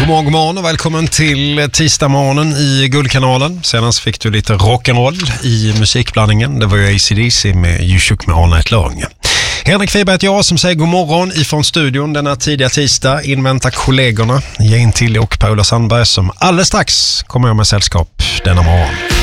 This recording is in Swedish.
God morgon och välkommen till tisdagsmorgonen i Guldkanalen. Senast fick du lite rock'n'roll i musikblandningen. Det var ju AC/DC med You Shook Me All Night Long. Henrik Wiberg heter jag som säger god morgon ifrån studion denna tidiga tisdag. Inväntar kollegorna Jane Tilly och Paula Sandberg som alldeles strax kommer jag med sällskap denna morgon.